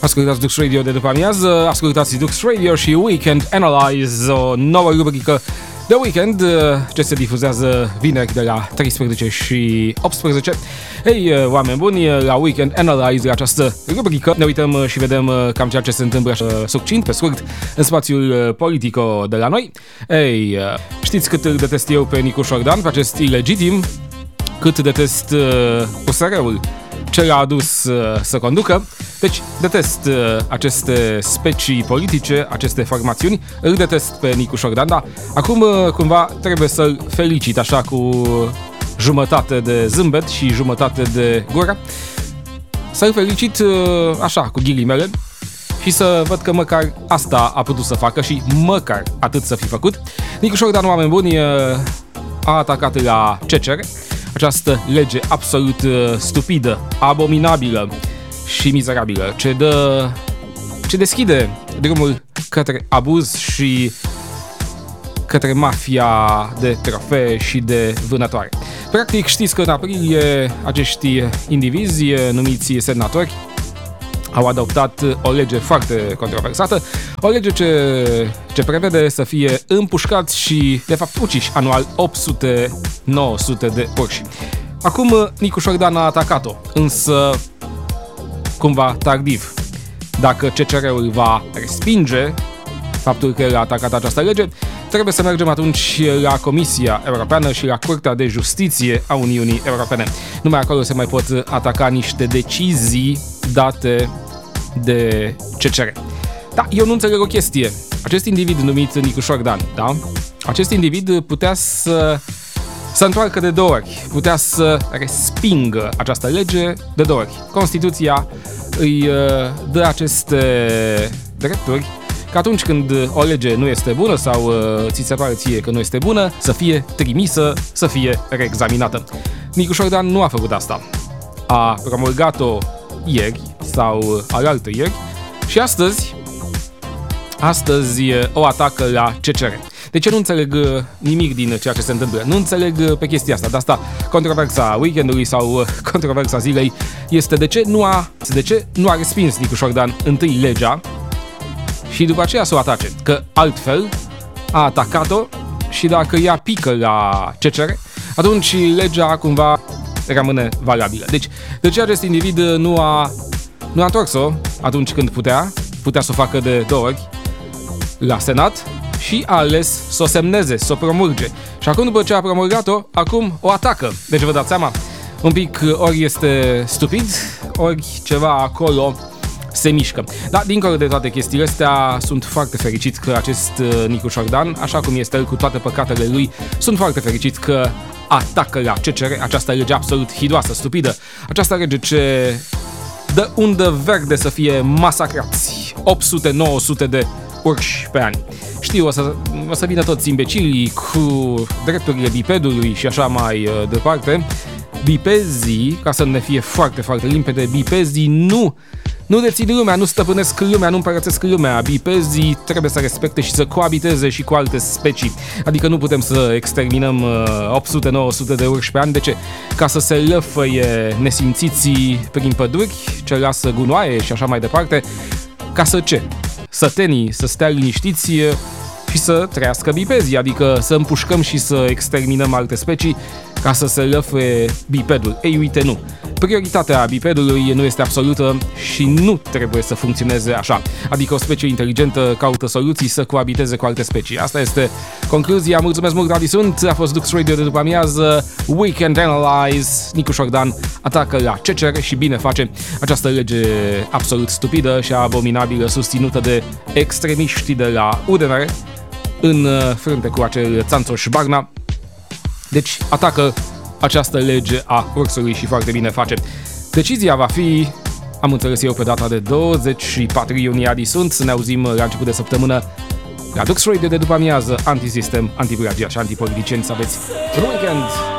Ascultați Dux Radio de după amiază, ascultați Dux Radio și Weekend Analyze, o nouă rubrică de weekend ce se difuzează vineri de la 13 și 18. Hei, oameni buni, la Weekend Analyze, la această rubrică, ne uităm și vedem cam ceea ce se întâmplă succint, pe scurt, în spațiul politico de la noi. Hei, știți cât îl detest eu pe Nicu Șordan, pe acest ilegitim, cât detest USR-ul ce l-a adus să conducă. Deci, detest aceste specii politice, aceste formațiuni, îl detest pe Nicu Șordan, dar acum cumva trebuie să-l felicit așa cu jumătate de zâmbet și jumătate de gură, să-l felicit așa cu ghilimele și să văd că măcar asta a putut să facă și măcar atât să fi făcut. Nicu Șordan, oameni buni, a atacat la CCR, această lege absolut stupidă, abominabilă și mizerabilă, ce deschide drumul către abuz și către mafia de trofee și de vânătoare. Practic, știți că în aprilie acești indivizi numiți senatori au adoptat o lege foarte controversată, o lege ce prevede să fie împușcați și, de fapt, uciși anual 800-900 de urși. Acum, Nicu Șordan a atacat-o, însă cumva tardiv. Dacă CCR-ul va respinge faptul că el a atacat această lege, trebuie să mergem atunci la Comisia Europeană și la Curtea de Justiție a Uniunii Europene. Numai acolo se mai pot ataca niște decizii date de CCR. Da, eu nu înțeleg o chestie. Acest individ numit Nicu Șordan, da? Acest individ putea să întoarcă de două ori, putea să respingă această lege de două ori. Constituția îi dă aceste drepturi că atunci când o lege nu este bună sau ți se pare ție că nu este bună, să fie trimisă, să fie reexaminată. Nicu Șordan nu a făcut asta. A promulgat-o ieri sau alaltă ieri și astăzi o atacă la CCR. De ce nu înțeleg nimic din ceea ce se întâmplă? Nu înțeleg pe chestia asta. De asta controversa weekendului sau controversa zilei este de ce nu a respins Nicu Șordan întâi legea și după aceea să o atace. Că altfel a atacat-o și dacă ea pică la CCR, atunci legea cumva rămâne valabilă. Deci, de ce acest individ nu a întors-o atunci când putea să o facă de două ori la Senat și a ales să o semneze, să o promulge. Și acum, după ce a promulgat-o, acum o atacă. Deci vă dați seama, un pic ori este stupid, ori ceva acolo se mișcă. Dar dincolo de toate chestiile astea, sunt foarte fericit că acest Nicu Șordan, așa cum este el cu toate păcatele lui, sunt foarte fericit că atacă la CCR această lege absolut hidoasă, stupidă, această lege ce dă undă verde să fie masacrați 800-900 de urși pe an. Știu, o să vină toți imbecilii cu drepturile bipedului și așa mai departe. Bipezii, ca să ne fie foarte, foarte limpede, bipezii nu dețin lumea, nu stăpânesc lumea, nu împărățesc lumea. Bipezii trebuie să respecte și să coabiteze și cu alte specii. Adică nu putem să exterminăm 800-900 de urși pe an. De ce? Ca să se lăfăie nesimțiții prin păduri, ce lasă gunoaie și așa mai departe. Ca să ce? Sătenii să stea liniștiți și să trăiască bipezii, adică să împușcăm și să exterminăm alte specii ca să se lăfe bipedul. Ei, uite, nu. Prioritatea bipedului nu este absolută și nu trebuie să funcționeze așa. Adică o specie inteligentă caută soluții să coabiteze cu alte specii. Asta este concluzia. Mulțumesc mult, Radi sunt. A fost Dux Radio de după amiază. Weekend Analyze. Nicu Șordan atacă la CCR și bine face această lege absolut stupidă și abominabilă susținută de extremiști de la UDMR în frunte cu acel Țanțoș Barna. Deci atacă această lege a ursului și foarte bine face. Decizia va fi, am înțeles eu, pe data de 24 iunie. Adi sunt, să ne auzim la început de săptămână la Dux Radio de după amiază, antisistem, antiplagiat și antipoliticieni. Să aveți un weekend